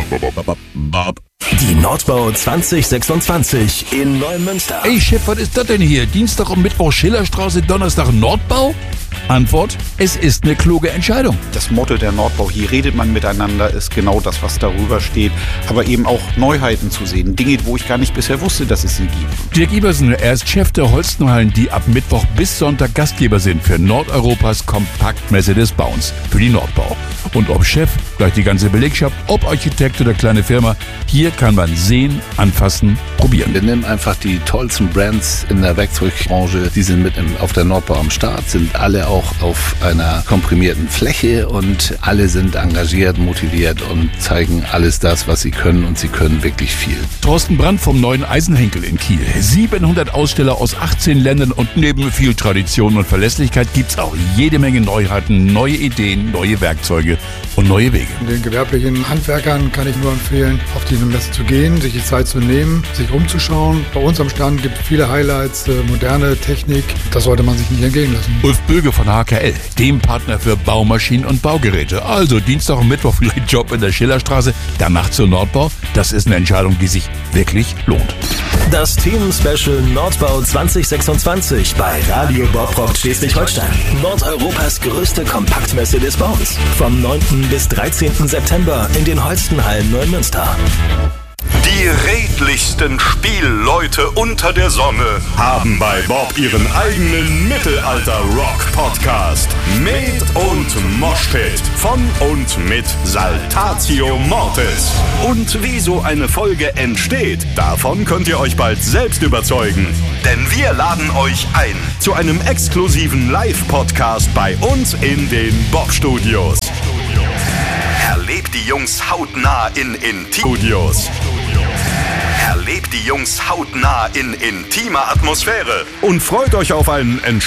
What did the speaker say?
Die Nordbau 2026 in Neumünster. Ey Chef, was ist das denn hier? Dienstag und Mittwoch Schillerstraße, Donnerstag Nordbau? Antwort: Es ist eine kluge Entscheidung. Das Motto der Nordbau, hier redet man miteinander, ist genau das, was darüber steht. Aber eben auch Neuheiten zu sehen. Dinge, wo ich gar nicht bisher wusste, dass es sie gibt. Dirk Iversen, er ist Chef der Holstenhallen, die ab Mittwoch bis Sonntag Gastgeber sind für Nordeuropas Kompaktmesse des Bauens, für die Nordbau. Und ob Chef, gleich die ganze Belegschaft, ob Architekt oder kleine Firma, hier kann man sehen, anfassen, probieren. Wir nehmen einfach die tollsten Brands in der Werkzeugbranche, die sind mit auf der Nordbau am Start, sind alle auch auf einer komprimierten Fläche und alle sind engagiert, motiviert und zeigen alles das, was sie können, und sie können wirklich viel. Thorsten Brandt vom Neuen Eisenhenkel in Kiel. 700 Aussteller aus 18 Ländern und neben viel Tradition und Verlässlichkeit gibt's auch jede Menge Neuheiten, neue Ideen, neue Werkzeuge und neue Wege. Den gewerblichen Handwerkern kann ich nur empfehlen, auf diese Messe zu gehen, sich die Zeit zu nehmen, sich umzuschauen. Bei uns am Stand gibt es viele Highlights, moderne Technik. Das sollte man sich nicht entgehen lassen. Ulf Böge von HKL, dem Partner für Baumaschinen und Baugeräte. Also Dienstag und Mittwoch vielleicht Job in der Schillerstraße, danach zur Nordbau. Das ist eine Entscheidung, die sich wirklich lohnt. Das Themen-Special Nordbau 2026 bei Radio Bobrock Schleswig-Holstein. Nordeuropas größte Kompaktmesse des Bauens. Vom 9. bis 13. September in den Holstenhallen Neumünster. Die redlichsten Spielleute unter der Sonne haben bei Bob ihren eigenen Mittelalter-Rock-Podcast. Med und Moshpit von und mit Saltatio Mortis. Und wie so eine Folge entsteht, davon könnt ihr euch bald selbst überzeugen. Denn wir laden euch ein zu einem exklusiven Live-Podcast bei uns in den Bob-Studios. Erlebt die Jungs hautnah in Studios. Erlebt die Jungs hautnah in intimer Atmosphäre und freut euch auf ein